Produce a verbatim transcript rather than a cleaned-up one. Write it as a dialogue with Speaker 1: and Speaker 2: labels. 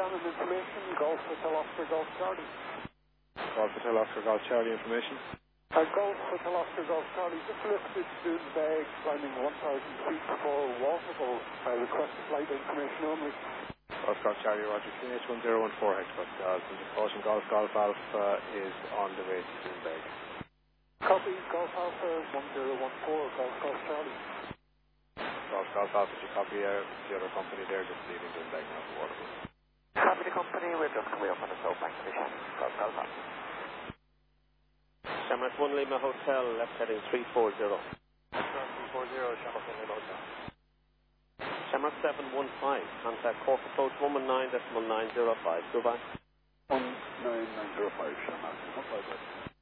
Speaker 1: Shannon information, Golf Hotel Oscar Golf Charlie.
Speaker 2: Golf Hotel Oscar Golf Charlie information.
Speaker 1: Uh, Golf Hotel Oscar Golf Charlie, just lifted Doonbeg, climbing one thousand feet for Waterfall. I request flight information only.
Speaker 2: Golf Golf Charlie, Roger, Q H one zero one four, Hexbus Golf. And just caution, Golf Golf Alpha is on the way to Doonbeg.
Speaker 1: Copy, Golf Alpha one zero one four, Golf Golf Charlie.
Speaker 2: Golf Golf Alpha, you copy uh, the other company there, just leaving Doonbeg now for Waterfall.
Speaker 1: Copy the company, we're just coming up on the slope back to the Shannon. Golf Golf Alpha.
Speaker 3: Shamrock one Lima Hotel, left heading three four zero.
Speaker 2: three four zero, Shamrock one Lima Hotel.
Speaker 3: Shamrock seven one five, contact Cork approach one one nine point nine zero five. Goodbye.
Speaker 1: one nine nine zero five, Shamrock. one five.